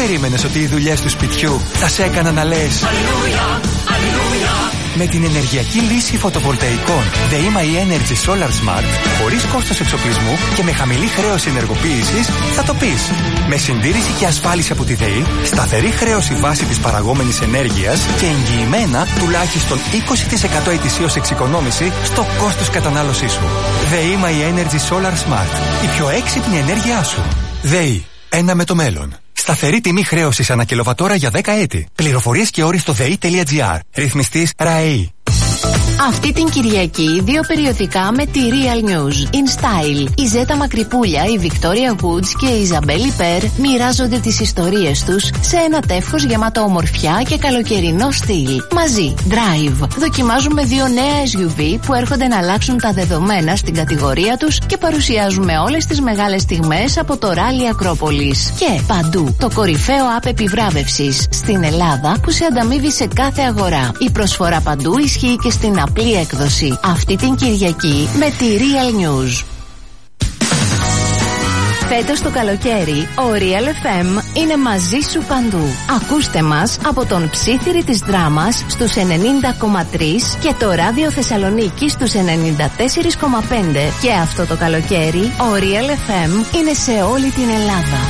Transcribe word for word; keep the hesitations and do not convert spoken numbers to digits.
περίμενες ότι οι δουλειές του σπιτιού θα σε έκαναν να λες Αλληλούια, Αλληλούια? Με την ενεργειακή λύση φωτοβολταϊκών ΔΕΗ Energy Solar Smart, χωρίς κόστος εξοπλισμού και με χαμηλή χρέωση ενεργοποίησης, θα το πεις. Με συντήρηση και ασφάλιση από τη ΔΕΗ, σταθερή χρέωση βάση της παραγόμενης ενέργειας και εγγυημένα τουλάχιστον είκοσι τοις εκατό ετησίως εξοικονόμηση στο κόστος κατανάλωσής σου. ΔΕΗ Energy Solar Smart. Η πιο έξυπνη ενέργειά σου. ΔΕΗ. Ένα με το μέλλον. Σταθερή τιμή χρέωσης ανά κιλοβατόρα για δέκα έτη. Πληροφορίες και όροι στο δei.gr. Ρυθμιστής ΡΑΕΗ. Αυτή την Κυριακή δύο περιοδικά με τη Real News. In Style. Η Ζέτα Μακρυπούλια, η Victoria Woods και η Ιζαμπέλ Περ μοιράζονται τις ιστορίες τους σε ένα τεύχος γεμάτο ομορφιά και καλοκαιρινό στυλ. Μαζί, Drive. Δοκιμάζουμε δύο νέα ες γιου βι που έρχονται να αλλάξουν τα δεδομένα στην κατηγορία τους και παρουσιάζουμε όλες τις μεγάλες στιγμές από το Rally Ακρόπολης. Και Παντού, το κορυφαίο app επιβράβευσης στην Ελλάδα που σε ανταμείβει σε κάθε αγορά. Η προσφορά Παντού ισχύει και στην απλή έκδοση. Αυτή την Κυριακή με τη Real News. Φέτος το καλοκαίρι, ο Real εφ εμ είναι μαζί σου παντού. Ακούστε μας από τον Ψήθυρη της Δράμας στους ενενήντα κόμμα τρία και το Ράδιο Θεσσαλονίκη στους ενενήντα τέσσερα κόμμα πέντε. Και αυτό το καλοκαίρι, ο Real εφ εμ είναι σε όλη την Ελλάδα.